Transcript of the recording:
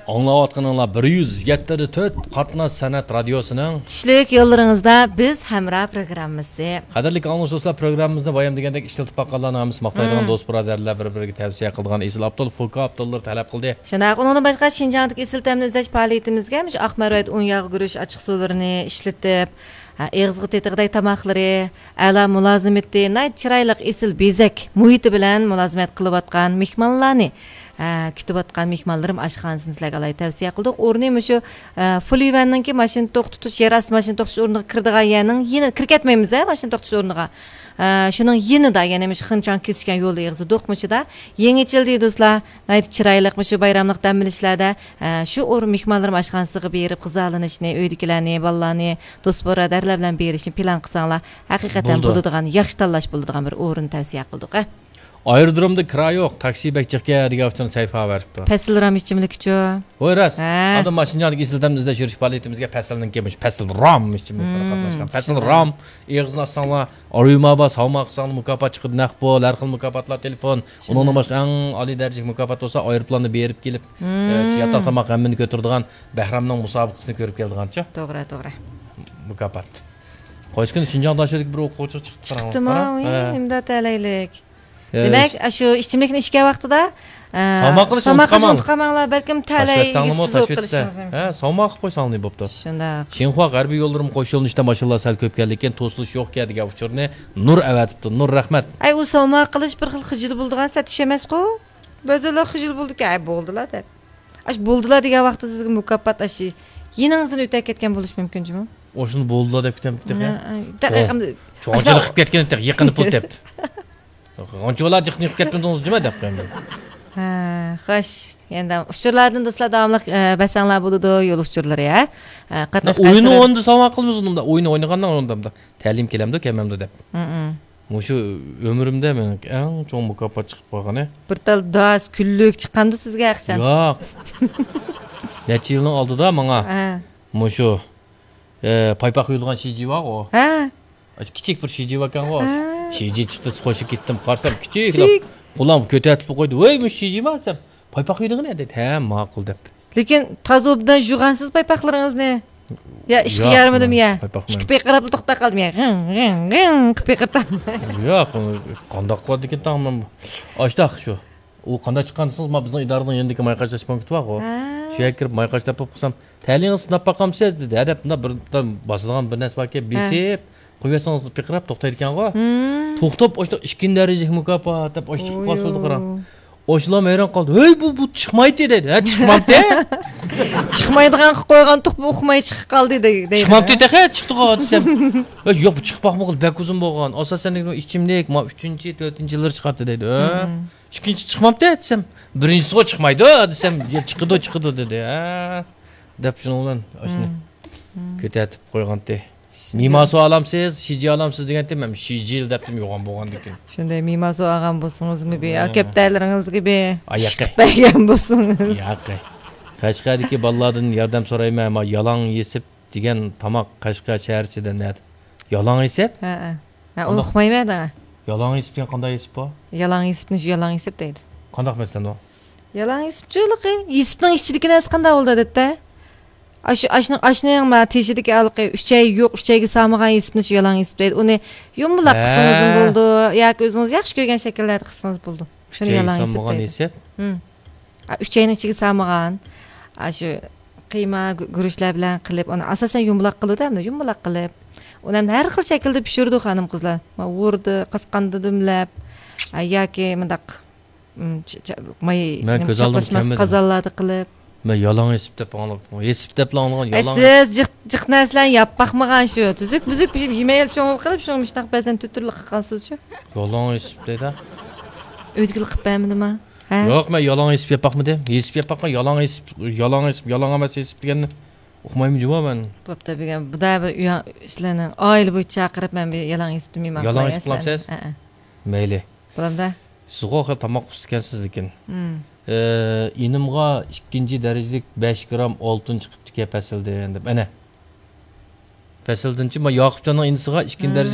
Anlayatqanlar 174 Qatnaş Sanat Radiosu'nun Tushlik yo'llaringizda biz Hamra programmasi. Qadrli anglashuvchilar, programmamizda bayam degandek ishlatib baqqanlarimiz maqtaydigan do'st birodarlar bir-biriga tavsiya qilgan Isil Abdul Foka Abdullar talab qildi. Shunday undan boshqa Shinjongdagi isil ta'min izlash faoliyatimizga Aqmaroyt un yog' guruch ochiq suvlarini ishlatib, eg'izg'i tetig'idagi tamoqlari, a'lo mulozimati, chiroyli isil bezak muhiti bilan mulozimat qilayotgan mehmonlarni kutib atgan mehmonlarim oshxonasini sizlarga alayhi tavsiya qildik. O'rni shu Fulivanninki mashina to'xtatish, yer osti mashina to'xtatish o'rniga kirdigan yerning yeni kirkatmaymiz, mashina to'xtatish o'rniga. Shuning yenida, ya'ni shu xinchon kesishgan yo'l eg'izi do'qmichida yengilchildi do'stlar. Nayt chiroyli shu bayramlik dam bilishlarda shu o'rin mehmonlarim oshxonasiga berib qizalanishni, uydagilarni, bolalarni, do'st birodarlar bilan berishni plan qilsanglar, haqiqatan bo'ladigan, yaxshi tanlash bo'ladigan bir o'rin tavsiya qildik. Aerodromda kira yo'q, taksi bekchiqga degan uchun sayfa beribdi. Pasilram ichimlik uchun. Voy ras. Adam mashinani izlidamiz izda yurish faoliyatimizga pasilning kelmish, pasil ram ichimlik qatnashgan. Pasil ram eg'izni assanglar, aruyma salmoq soni mukofot chiqdi naq bu, har xil mukofotlar telefon, undan boshqa eng oliy darajalik mukofot bo'lsa aeroplanni berib kelib, yotoq tomoq hammini ko'tirdigan Bahramning musobaqasini ko'rib keldigancha. To'g'ri. Mukofot. Qo'shkin Shinjongda shunday bir o'quvchi chiqdi. Chiqdimi? Imdod alaylik. Demak, shu ichimlikni ichgan vaqtida salmoq qilmanglar, balkim talay qilishingiz. Salmoq qo'ysangiz bo'pti. Shunda. Xinhua g'arbiy yo'llarim qo'shilishda mashallah sal ko'p keldi, to'silish yo'q degan uchurni Nur avatibdi. Nur rahmat. Ay, u salmoq qilish bir xil xijil bo'ldigan satish emas-ku. Ba'zilar xijil bo'ldi-ki, ay bo'ldilar deb. Ash bo'ldilar degan vaqtda sizga mukofot ashi yeningizdan o'tib ketgan bo'lish mumkinmi? O'shuni bo'ldilar deb ketdi. Cho'nchilik qilib ketgan, yiqinib pul deb. Oncholar jiqni ketmediniz nima deb qo'ydim. Xo'sh, endi uchurlardan do'stlar davomli basanglar bo'ladi, yo'l uchurlari, qatnashgan. O'yinni o'nda savol qilmiz unda. O'yinni o'ynagandan unda ta'lim kelamda, kelmamda deb. Mushu ömrümde men eng cho'ng mukofot chiqib qolgan. Bir tal das kunlik chiqqandi sizga yaxshi. Yo'q. Necha yilning oldida menga mushu paypoq quyilgan shiji bor o. Kichik bir shiji bor ekan o. Shiji chiqdi, qo'shib ketdim, qarsam kichik. Qo'lim ko'tarib qo'ydi. "Voy, bu shiji emasam, paypoq quyilgan edi." Ha, ma'qul deb. Lekin tazobdan jug'ansiz paypoqlaringizni ya ishga yarmadim ya. Ikki qarab to'xtab qoldim ya. Qipqirtam. Yo'q, qandoq qildi ekan tamam. Oshdaq shu. U qanday chiqqansiz, men bizning idoraning yendiki mayqashlash punkti bor-ku. Shu yerga kirib mayqashlab qo'ysam, "Ta'lingizni sinab boqamsiz" dedi. Adabda bir bosilgan bir narsa borki, besib qo'yasangiz piqirab to'xtaydi ekan-ku. To'xtab, o'sha 2 darajalik mukofot deb o'sha chiqib qoldi qaram. O'shlar hayron qoldi. "Hey, bu chiqmaydi" dedi. "Ha, chiqmabdi." Chiqmaydigan qilib qo'ygan to'q bu uqmay chiqib qoldi dedi. Chiqmabdi dedi, chiqdi desam. "Yo'q, bu chiqmoqmi, bak uzun bo'lgan. Asosan ichimlik, 3-chi, 4-chilar chiqadi" dedi. Ikkinchi chiqmabdi desam, birinchisi chiqmaydi desam, chiqdi dedi. Deb shuni bilan o'shni ko'tatib qo'ygandi. Mimaso alamsiz, shiji alamsiz deganda men shijil debdim yo'g'on bo'lgan ekan. Shunday mimaso olgan bo'lsingizmi be, akaptalaringiz gibi. Ayaqqa. Chiqmagan bo'lsangiz. Yo'q. Qashqardagi bolalardan yordam so'rayman, ammo yalang yesib degan tomoq Qashqar shaharchidan nadi. Yalang yesib? Ha, uqmayman-da. Yalang yesib degan qanday yesib bu? Yalang yesibni yalang yesib deydi. Qanday masalan u? Yalang yesibchilik, yesibning ichidagi narsa qanday bo'ldi dedi. Ashning ma teshidagi alqi 3 ay yo'q, 3 ayga samagan yesibni yalang yesib deydi. Uni yumbuloq qilsangiz bo'ldi, yoki o'zingiz yaxshi ko'rgan shakllarda qilsangiz bo'ldi. Shuni yalang yesib. 3 ayning ichiga samagan. Shu qiyma guruchlar bilan qilib, uni asosan yumbuloq qiladi-da, yumbuloq qilib. Uni har xil shaklda pishirdi xonim qizlar. Urdi, qasqandi dumlab, yoki mundaq may qazonlarni qilib. Men yalang yesib deb olgan yalang. Siz jiq narsalarni yap baxmagan shu. Tuzuk pishib yemayib cho'ngib qilib, shuni mishtaq bazan tuturli qilib qolsiz-chi. Yalang yesib deydi. O'tkil qilib bermidimi? Yo'q, men yalang yesib yapaqmidim. Yesib yapaqqa yalang emas yesib deganni o'qimayman juma men. Bo'pti, degan bu da bir sizlarni oila bo'yicha chaqirib men yalang yesib demayman. Yalang yesib qilasiz? Mayli. Bo'lamda. Siz qo'yga tomoq ustkansiz lekin. İnimga 2. derecelik 5 gram oltin çıkıp tüke pesildi. Ana. Pesildinchi, ma Yoqubjonning inisiga 2. derece